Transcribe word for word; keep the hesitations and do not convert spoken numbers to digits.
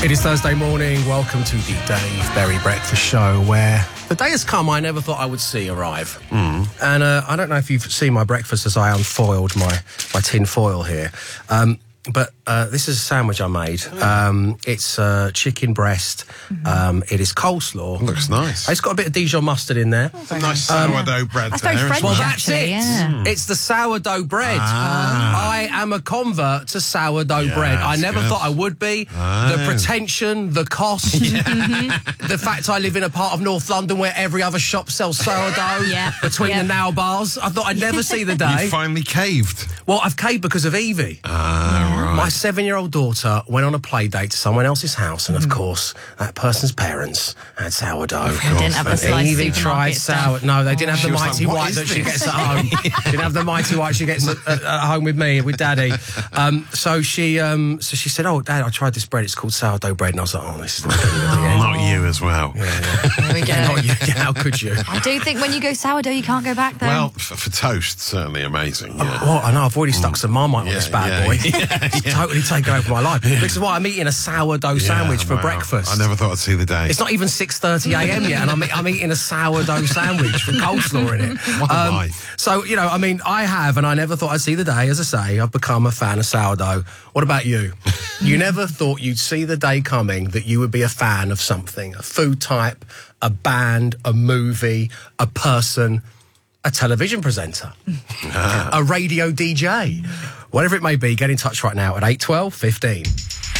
It is Thursday morning. Welcome to the Dave Berry Breakfast Show, where the day has come I never thought I would see arrive. Mm. And uh, I don't know if you've seen my breakfast as I unfoiled my, my tin foil here. Um, but uh, this is a sandwich I made. Um, it's uh, chicken breast. Mm-hmm. Um, it is coleslaw. Looks nice. It's got a bit of Dijon mustard in there. It's a nice sourdough um, bread that's there. very French, well, well. that's actually, it. yeah. Mm. It's the sourdough bread. Ah. I am a convert to sourdough Yes, bread. I never good. thought I would be. Oh. The pretension, the cost, the fact I live in a part of North London where every other shop sells sourdough Yeah. between Yeah. the now bars. I thought I'd never see the day. You finally caved. Well, I've caved because of Evie. Ah, right. My seven-year-old daughter went on a play date to someone else's house, and of course, that person's parents had sourdough. They didn't have a And slice Evie tried supermarket sour. stuff. No, they didn't have She the was mighty like, "What white is that she this?" gets at home. Didn't have the mighty white she gets at, at, at home with me, with Daddy. Um, so she, um, so she said, "Oh, Dad, I tried this bread. It's called sourdough bread." And I was like, "Oh, this is not good." Not you as well. There we go. Not you. Yeah, how could you? I do think when you go sourdough, you can't go back though. Well, for, for toast, certainly amazing. Yeah. Well, I know, I've already stuck some Marmite on Yeah, this bad yeah, boy. yeah, It's totally taken over my life. This is why I'm eating a sourdough Yeah, sandwich for wow. breakfast. I never thought I'd see the day. It's not even six thirty a m yet, and I'm, I'm eating a sourdough sandwich with coleslaw in it. What a life. So, you know, I mean, I have, and I never thought I'd see the day. As I say, I've become a fan of sourdough. What about you? You never thought you'd see the day coming that you would be a fan of something, a food type, a band, a movie, a person, a television presenter, a radio D J. Whatever it may be, get in touch right now at eight twelve fifteen.